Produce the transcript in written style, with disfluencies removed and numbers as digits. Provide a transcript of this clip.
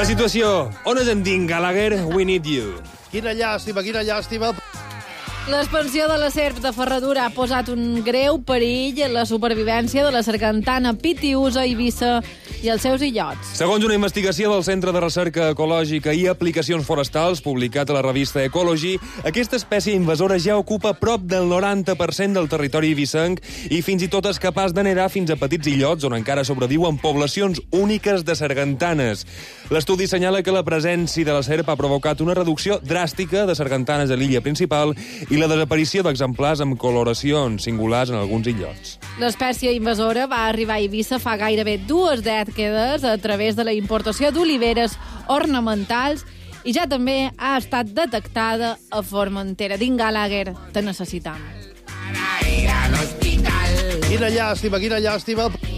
situació. On és en Dean Gallagher? We need you. Quina llàstima, quina llàstima. L'expansió de la serp de Ferradura ha posat un greu perill en la supervivència de la sargantana pitiusa, Eivissa i els seus illots. Segons una investigació del Centre de Recerca Ecològica i Aplicacions Forestals, publicat a la revista Ecology, aquesta espècie invasora ja ocupa prop del 90% del territori eivissenc i fins i tot és capaç d'anidar fins a petits illots on encara sobreviuen poblacions úniques de sargantanes. L'estudi assenyala que la presència de la serp ha provocat una reducció dràstica de sargantanes a l'illa principal i la desaparició d'exemplars amb coloracions singulars en alguns illots. L'espècie invasora va arribar a Eivissa fa gairebé 2 dècades a través de la importació d'oliveres ornamentals i ja també ha estat detectada a Formentera. Dean Gallagher, te necessitam. Quina llàstima, quina llàstima.